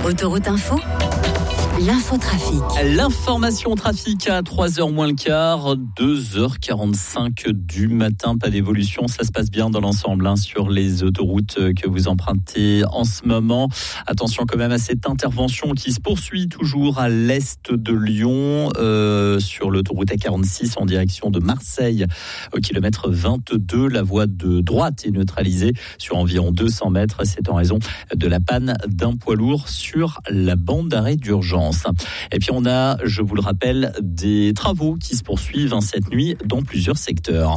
Autoroute Info, l'infotrafic. L'information trafic à 3h moins le quart, 2h45 du matin. Pas d'évolution, ça se passe bien dans l'ensemble sur les autoroutes que vous empruntez en ce moment. Attention quand même à cette intervention qui se poursuit toujours à l'est de Lyon, sur l'autoroute A46 en direction de Marseille, au kilomètre 22. La voie de droite est neutralisée sur environ 200 mètres. C'est en raison de la panne d'un poids lourd sur la bande d'arrêt d'urgence. Et puis on a, je vous le rappelle, des travaux qui se poursuivent cette nuit dans plusieurs secteurs.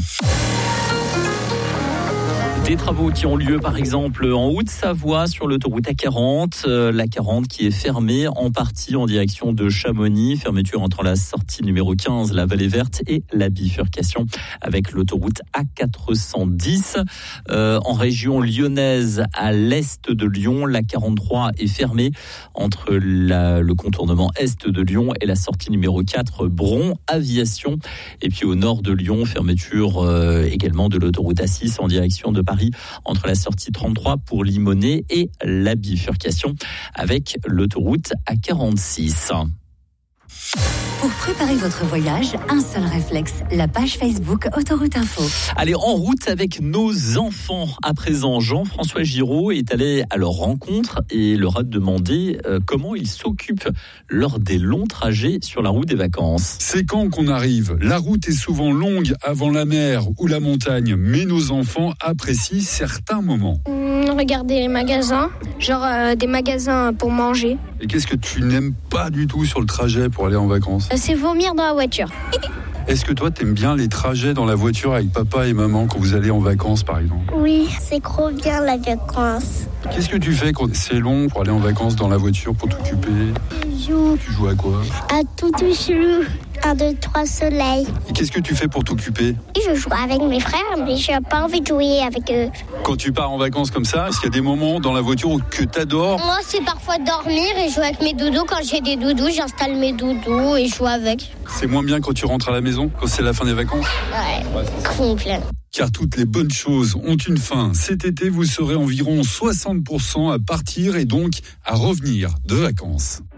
Des travaux qui ont lieu par exemple en Haute-Savoie sur l'autoroute A40, la 40 qui est fermée en partie en direction de Chamonix, fermeture entre la sortie numéro 15, la Vallée Verte, et la bifurcation avec l'autoroute A410. En région lyonnaise, à l'est de Lyon, la 43 est fermée entre le contournement est de Lyon et la sortie numéro 4, Bron, Aviation. Et puis au nord de Lyon, fermeture également de l'autoroute A6 en direction de Paris, entre la sortie 33 pour Limonest et la bifurcation avec l'autoroute A46. Pour préparer votre voyage, un seul réflexe, la page Facebook Autoroute Info. Allez, en route avec nos enfants. À présent, Jean-François Giraud est allé à leur rencontre et leur a demandé comment ils s'occupent lors des longs trajets sur la route des vacances. C'est quand qu'on arrive. La route est souvent longue avant la mer ou la montagne, mais nos enfants apprécient certains moments. Regarder les magasins, genre des magasins pour manger. Et qu'est-ce que tu n'aimes pas du tout sur le trajet pour aller en vacances ? C'est vomir dans la voiture. Est-ce que toi, t'aimes bien les trajets dans la voiture avec papa et maman quand vous allez en vacances, par exemple ? Oui, c'est trop bien la vacances. Qu'est-ce que tu fais quand c'est long pour aller en vacances dans la voiture pour t'occuper ? Je joue Tu joues à quoi ? à Toutou Chelou. 1, 2, 3 soleil. Et qu'est-ce que tu fais pour t'occuper ? Je joue avec mes frères, mais je n'ai pas envie de jouer avec eux. Quand tu pars en vacances comme ça, est-ce qu'il y a des moments dans la voiture que t'adores ? Moi, c'est parfois dormir et jouer avec mes doudous. Quand j'ai des doudous, j'installe mes doudous et je joue avec. C'est moins bien quand tu rentres à la maison, quand c'est la fin des vacances ? Ouais, complet. Car toutes les bonnes choses ont une fin. Cet été, vous serez environ 60% à partir et donc à revenir de vacances.